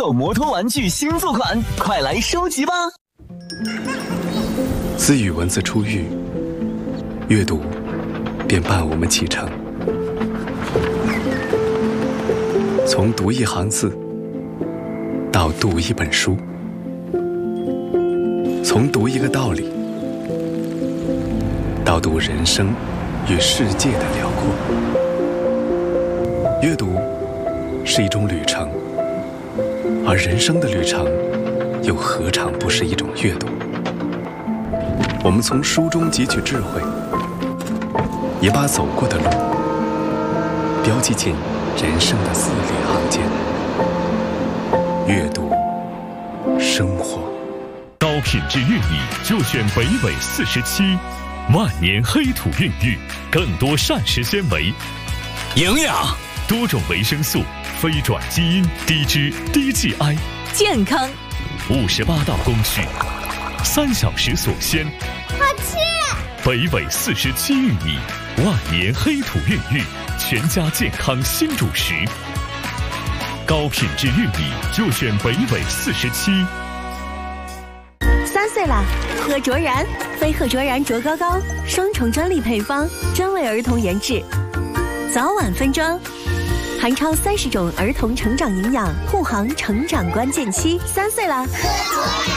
手摩托玩具新作款，快来收集吧！ 自语文字出狱，阅读便伴我们启程。从读一行字到读一本书，从读一个道理到读人生与世界的辽阔。阅读是一种旅程，而人生的旅程又何尝不是一种阅读？我们从书中汲取智慧，也把走过的路标记进人生的字里行间。阅读，生活。 高品质玉米就选北纬47，万年黑土孕育，更多膳食纤维、 营养、 多种维生素、非转基因、低脂、低 GI， 健康。 58道工序，3小时锁鲜。 好吃！ 北纬47玉米，万年黑土孕育，全家健康新主食。高品质玉米就选北纬47。 3岁了，喝卓然，飞鹤卓然卓高高，双重专利配方，专为儿童研制，早晚分装，含超30种儿童成长营养，护航成长关键期。3岁了。